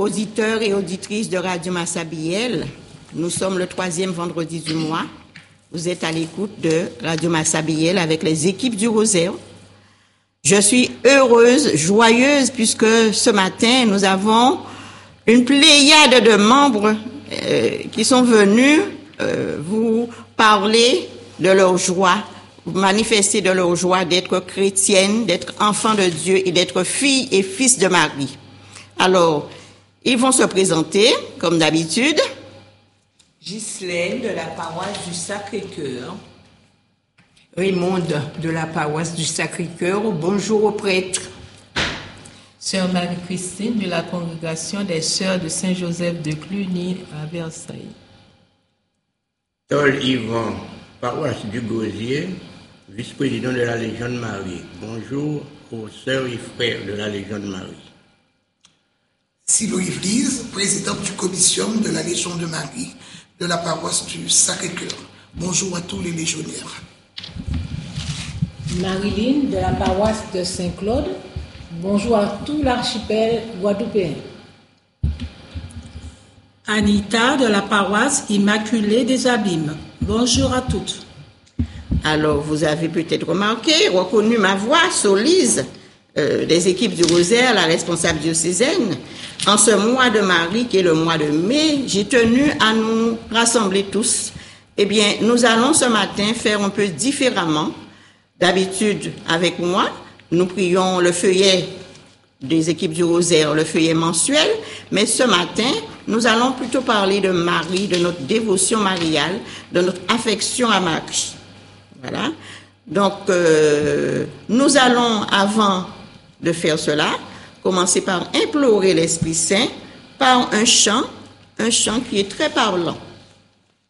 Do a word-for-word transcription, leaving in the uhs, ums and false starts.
Auditeurs et auditrices de Radio Massabielle, nous sommes le troisième vendredi du mois. Vous êtes à l'écoute de Radio Massabielle avec les équipes du Rosaire. Je suis heureuse, joyeuse, puisque ce matin, nous avons une pléiade de membres euh, qui sont venus euh, vous parler de leur joie, vous manifester de leur joie d'être chrétienne, d'être enfant de Dieu et d'être fille et fils de Marie. Alors, ils vont se présenter, comme d'habitude. Ghislaine de la paroisse du Sacré-Cœur. Raymond de la paroisse du Sacré-Cœur. Bonjour aux prêtres. Sœur Marie-Christine de la congrégation des Sœurs de Saint-Joseph de Cluny à Versailles. Tol Yvan, paroisse du Gosier, vice-président de la Légion de Marie. Bonjour aux sœurs et frères de la Légion de Marie. Silo Yvelise, présidente du commission de la Légion de Marie de la paroisse du Sacré-Cœur. Bonjour à tous les légionnaires. Marilyn de la paroisse de Saint-Claude. Bonjour à tout l'archipel guadeloupéen. Anita de la paroisse Immaculée des Abîmes. Bonjour à toutes. Alors, vous avez peut-être remarqué, reconnu ma voix, Solise, euh, des équipes du Rosaire, la responsable diocésaine. En ce mois de Marie, qui est le mois de mai, j'ai tenu à nous rassembler tous. Eh bien, nous allons ce matin faire un peu différemment. D'habitude, avec moi, nous prions le feuillet des équipes du Rosaire, le feuillet mensuel. Mais ce matin, nous allons plutôt parler de Marie, de notre dévotion mariale, de notre affection à Marie. Voilà. Donc, euh, nous allons, avant de faire cela, commencer par implorer l'Esprit Saint par un chant, un chant qui est très parlant.